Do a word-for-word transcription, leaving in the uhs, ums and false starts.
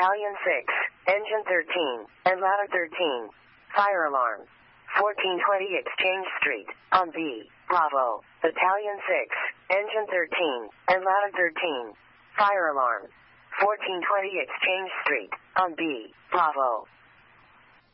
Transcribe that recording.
Battalion six, Engine thirteen, and Ladder thirteen. Fire alarm. fourteen twenty Exchange Street, on B. Bravo. Battalion six, Engine thirteen, and Ladder thirteen. Fire alarm. fourteen twenty Exchange Street, on B. Bravo.